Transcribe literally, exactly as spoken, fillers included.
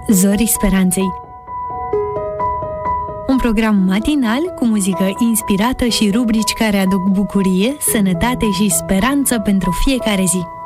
Zorii Speranței. Un program matinal cu muzică inspirată și rubrici care aduc bucurie, sănătate și speranță pentru fiecare zi.